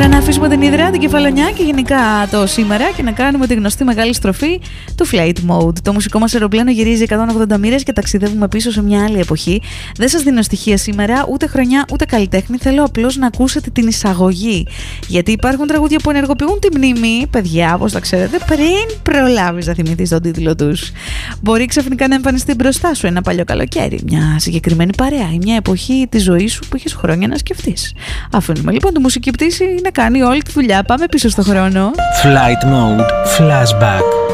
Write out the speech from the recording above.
Ώρα να αφήσουμε την Ιδρά, την Κεφαλονιά και γενικά το σήμερα και να κάνουμε τη γνωστή μεγάλη στροφή του Flight Mode. Το μουσικό μας αεροπλάνο γυρίζει 180 μοίρες και ταξιδεύουμε πίσω σε μια άλλη εποχή. Δεν σας δίνω στοιχεία σήμερα, ούτε χρονιά ούτε καλλιτέχνη. Θέλω απλώς να ακούσετε την εισαγωγή. Γιατί υπάρχουν τραγούδια που ενεργοποιούν τη μνήμη, παιδιά, όπως τα ξέρετε, πριν προλάβεις να θυμηθείς τον τίτλο τους. Μπορεί ξαφνικά να εμφανιστεί μπροστά σου ένα παλιό καλοκαίρι, μια συγκεκριμένη παρέα ή μια εποχή της ζωής σου που έχεις χρόνια να σκεφτείς. Αφήνουμε λοιπόν τη μουσική πτήση να κάνει όλη τη δουλειά. Πάμε πίσω στο χρόνο. Flight Mode Flashback.